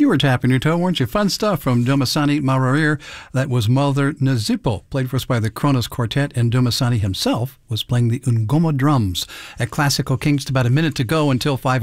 You were tapping your toe, weren't you? Fun stuff from Dumasani Mararir. That was Mother Nazipo, played for us by the Kronos Quartet, and Dumasani himself was playing the Ngoma drums. At Classical Kings, about a minute to go until 5